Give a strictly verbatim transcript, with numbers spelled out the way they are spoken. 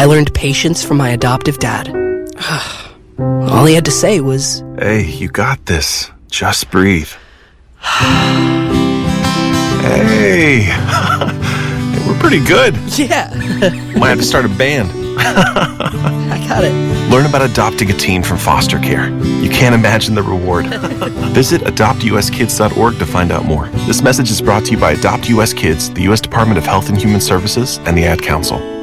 I learned patience from my adoptive dad. All he had to say was, "Hey, you got this. Just breathe." Hey, we're pretty good. yeah, Might have to start a band. I got it. Learn about adopting a teen from foster care. You can't imagine the reward. Visit adopt u s kids dot org to find out more. This message is brought to you by Adopt U S Kids, the U S Department of Health and Human Services, and the Ad Council.